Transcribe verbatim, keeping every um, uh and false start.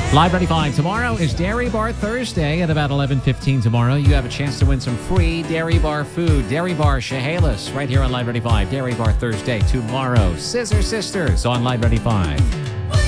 Live ninety-five tomorrow is Dairy Bar Thursday at about eleven fifteen tomorrow. You have a chance to win some free Dairy Bar food. Dairy Bar Chehalis right here on Live ninety-five. Dairy Bar Thursday tomorrow. Scissor Sisters on Live ninety-five.